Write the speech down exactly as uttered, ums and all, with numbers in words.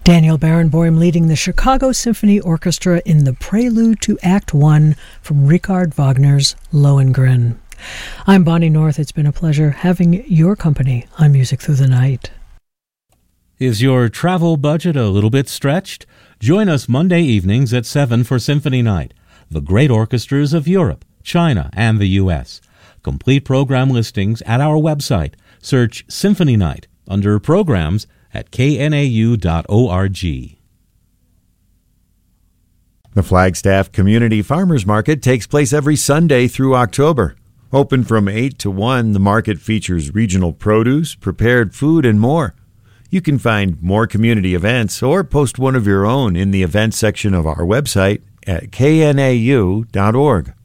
Daniel Barenboim leading the Chicago Symphony Orchestra in the prelude to Act One from Richard Wagner's Lohengrin. I'm Bonnie North. It's been a pleasure having your company on Music Through the Night. Is your travel budget a little bit stretched? Join us Monday evenings at seven for Symphony Night, the great orchestras of Europe, China, and the U S. Complete program listings at our website. Search Symphony Night under Programs at k n a u dot org. The Flagstaff Community Farmers Market takes place every Sunday through October. Open from eight to one, the market features regional produce, prepared food, and more. You can find more community events or post one of your own in the events section of our website at k n a u dot org.